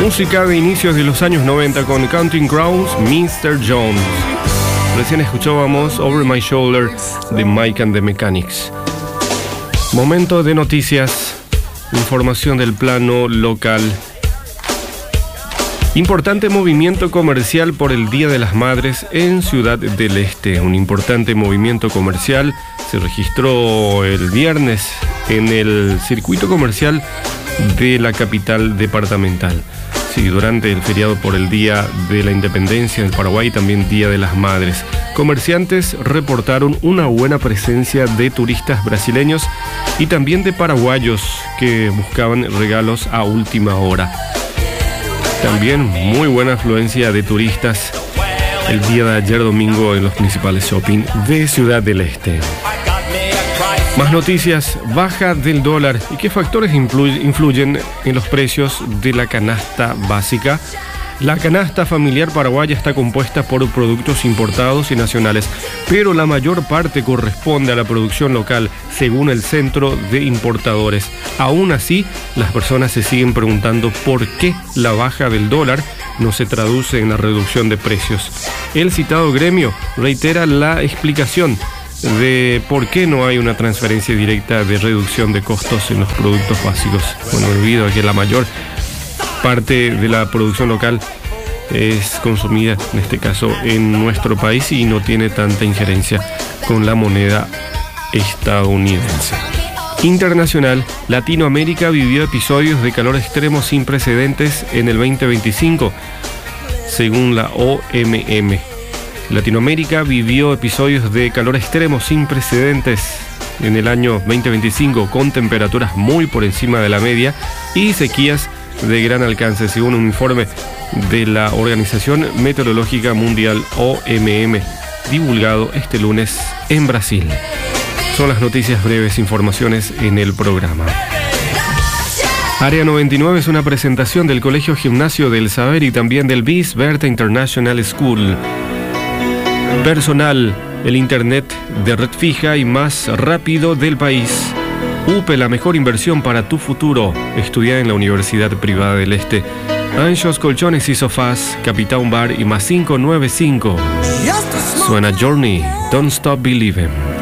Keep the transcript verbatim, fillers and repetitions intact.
Música de inicios de los años noventa con Counting Crows, mister Jones. Recién escuchábamos Over My Shoulder de Mike and the Mechanics. Momento de noticias, información del plano local. Importante movimiento comercial por el Día de las Madres en Ciudad del Este. Un importante movimiento comercial se registró el viernes en el circuito comercial de la capital departamental. Sí, durante el feriado por el Día de la Independencia del Paraguay, también Día de las Madres. Comerciantes reportaron una buena presencia de turistas brasileños y también de paraguayos que buscaban regalos a última hora. También muy buena afluencia de turistas el día de ayer domingo en los principales shopping de Ciudad del Este. Más noticias, baja del dólar. ¿Y qué factores influyen en los precios de la canasta básica? La canasta familiar paraguaya está compuesta por productos importados y nacionales, pero la mayor parte corresponde a la producción local, según el Centro de Importadores. Aún así, las personas se siguen preguntando por qué la baja del dólar no se traduce en la reducción de precios. El citado gremio reitera la explicación de por qué no hay una transferencia directa de reducción de costos en los productos básicos. Bueno, debido a que la mayor parte de la producción local es consumida, en este caso, en nuestro país y no tiene tanta injerencia con la moneda estadounidense. Internacional, Latinoamérica vivió episodios de calor extremo sin precedentes en el veinte veinticinco, según la O M M. Latinoamérica vivió episodios de calor extremo sin precedentes en el año veinte veinticinco, con temperaturas muy por encima de la media y sequías de gran alcance, según un informe de la Organización Meteorológica Mundial O M M, divulgado este lunes en Brasil. Son las noticias breves, informaciones en el programa. Área noventa y nueve es una presentación del Colegio Gimnasio del Saber y también del B I S Berta International School. Personal, el internet de red fija y más rápido del país. U P E, la mejor inversión para tu futuro. Estudia en la Universidad Privada del Este. Anchos Colchones y Sofás, Capitán Bar y más cinco nueve cinco. Suena Journey, Don't Stop Believing.